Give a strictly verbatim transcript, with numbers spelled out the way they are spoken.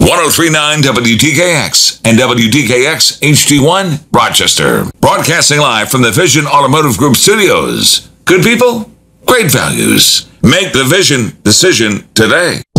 ten thirty-nine W D K X and W D K X H D one, Rochester. Broadcasting live from the Vision Automotive Group studios. Good people, great values. Make the Vision decision today.